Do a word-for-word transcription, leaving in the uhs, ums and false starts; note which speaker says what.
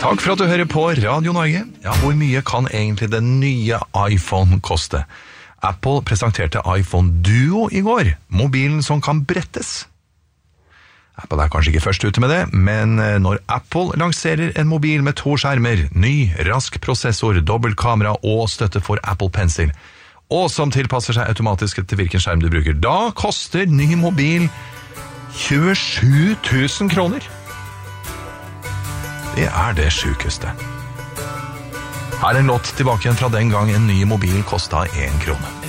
Speaker 1: Takk for at du hører på Radio Norge. Ja, hvor mye kan egentlig den nye iPhone koste? Apple presenterte iPhone Duo i går, mobilen som kan brettes. Apple er kanskje ikke først ute med det, men når Apple lanserer en mobil med to skjermer, ny, rask prosessor, dobbelt kamera og støtte for Apple Pencil, og som tilpasser seg automatisk til hvilken skjerm du bruker, da koster ny mobil tjuesju tusen kroner. Det er det sjukeste. Her er en låt tilbake igjen fra den gang en ny mobil kostet en krone.